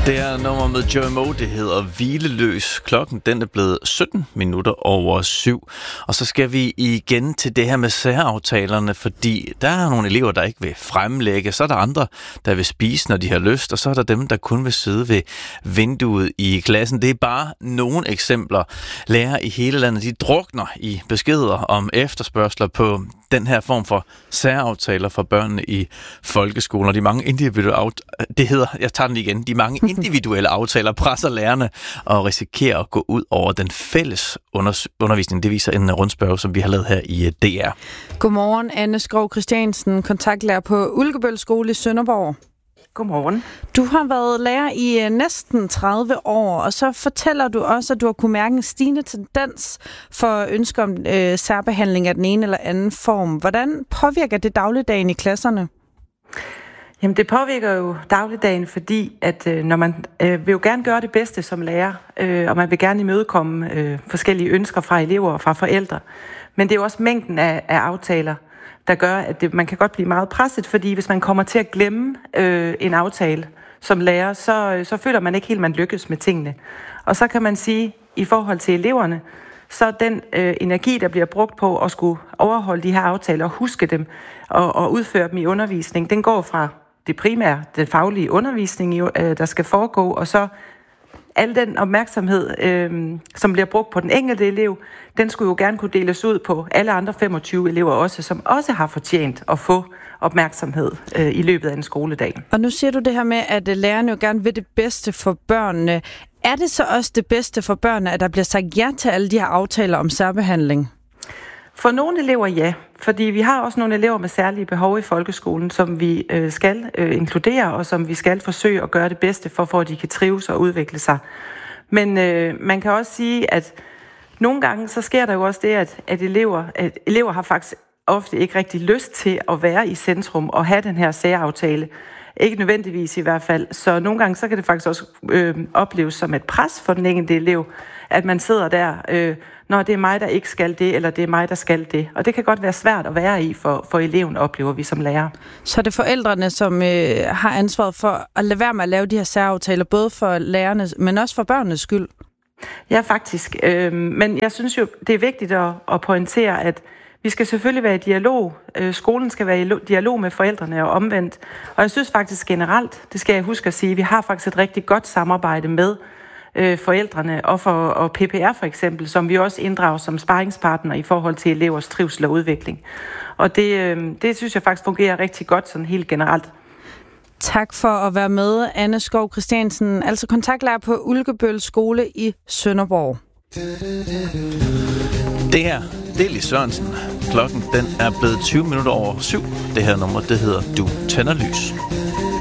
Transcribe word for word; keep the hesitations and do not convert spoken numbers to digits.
Det her nummer med Joey Moe, det hedder Hvileløs. Klokken den er blevet sytten minutter over syv. Og så skal vi igen til det her med særaftalerne, fordi der er nogle elever, der ikke vil fremlægge. Så er der andre, der vil spise, når de har lyst. Og så er der dem, der kun vil sidde ved vinduet i klassen. Det er bare nogle eksempler. Lærere i hele landet, de drukner i beskeder om efterspørgsler på den her form for særaftaler for børnene i folkeskolen. Og de mange individuelle aftaler, det hedder, jeg tager den igen, de mange individuelle aftaler presser lærerne og risikerer at gå ud over den fælles undervisning. Det viser en rundspørge, som vi har lavet her i D R. Godmorgen, Anne Skov Christiansen, kontaktlærer på Ulkebøl Skole i Sønderborg. Godmorgen. Du har været lærer i næsten tredive år, og så fortæller du også, at du har kunnet mærke en stigende tendens for ønsker om øh, særbehandling af den ene eller anden form. Hvordan påvirker det dagligdagen i klasserne? Jamen det påvirker jo dagligdagen, fordi at øh, når man øh, vil jo gerne gøre det bedste som lærer, øh, og man vil gerne imødekomme øh, forskellige ønsker fra elever og fra forældre. Men det er jo også mængden af, af aftaler, der gør, at det, man kan godt blive meget presset, fordi hvis man kommer til at glemme øh, en aftale som lærer, så, så føler man ikke helt, man lykkes med tingene. Og så kan man sige, i forhold til eleverne, så den øh, energi, der bliver brugt på at skulle overholde de her aftaler og huske dem og, og udføre dem i undervisning, den går fra det primære, den faglige undervisning, øh, der skal foregå, og så al den opmærksomhed, øh, som bliver brugt på den enkelte elev, den skulle jo gerne kunne deles ud på alle andre femogtyve elever også, som også har fortjent at få opmærksomhed øh, i løbet af en skoledag. Og nu siger du det her med, at lærerne jo gerne vil det bedste for børnene. Er det så også det bedste for børnene, at der bliver sagt ja til alle de her aftaler om særbehandling? For nogle elever ja, fordi vi har også nogle elever med særlige behov i folkeskolen, som vi øh, skal øh, inkludere, og som vi skal forsøge at gøre det bedste for, for at de kan trives og udvikle sig. Men øh, man kan også sige, at nogle gange så sker der jo også det, at, at, elever, at elever har faktisk ofte ikke rigtig lyst til at være i centrum og have den her særaftale. Ikke nødvendigvis i hvert fald. Så nogle gange så kan det faktisk også øh, opleves som et pres for den enkelte elev, at man sidder der, øh, når det er mig, der ikke skal det, eller det er mig, der skal det. Og det kan godt være svært at være i for, for eleven, oplever vi som lærer. Så er det forældrene, som øh, har ansvaret for at lade være med at lave de her særaftaler, både for lærerne, men også for børnenes skyld? Ja, faktisk. Øh, men jeg synes jo, det er vigtigt at, at pointere, at vi skal selvfølgelig være i dialog. Skolen skal være i dialog med forældrene og omvendt. Og jeg synes faktisk generelt, det skal jeg huske at sige, vi har faktisk et rigtig godt samarbejde med øh, forældrene og, for, og P P R for eksempel, som vi også inddrager som sparringspartner i forhold til elevers trivsel og udvikling. Og det, øh, det synes jeg faktisk fungerer rigtig godt sådan helt generelt. Tak for at være med, Anne Skov Christiansen, altså kontaktlærer på Ulkebøl Skole i Sønderborg. Det her, det er Lis Sørensen. Klokken den er blevet tyve minutter over syv. Det her nummer, det hedder Du tænder lys.